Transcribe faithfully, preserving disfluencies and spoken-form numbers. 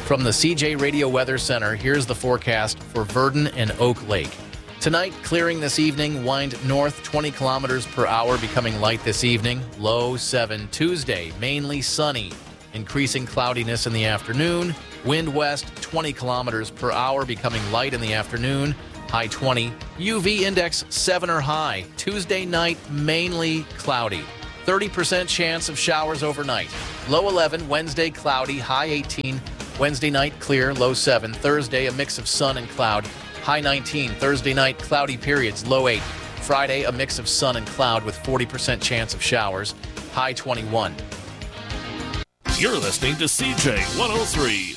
From the C J Radio Weather Center, here's the forecast for Verdon and Oak Lake. Tonight, clearing this evening, wind north twenty kilometers per hour, becoming light this evening, low seven. Tuesday, mainly sunny, increasing cloudiness in the afternoon, wind west twenty kilometers per hour, becoming light in the afternoon, high twenty. U V index seven or high. Tuesday night, mainly cloudy. thirty percent chance of showers overnight. Low eleven, Wednesday cloudy, high eighteen. Wednesday night clear, low seven. Thursday a mix of sun and cloud, high nineteen. Thursday night cloudy periods, low eight. Friday a mix of sun and cloud with forty percent chance of showers, high twenty-one. You're listening to C J one oh three.